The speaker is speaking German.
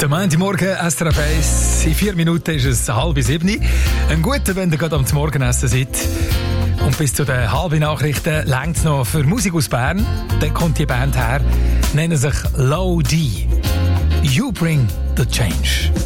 Der Montagmorgen SRF 1. In 4 Minuten ist es 6:30. Ein guter, wenn ihr gerade am Morgenessen seid. Und bis zu den halben Nachrichten reicht es noch für Musik aus Bern. Dann kommt die Band her, nennen sich Low D. You bring the change.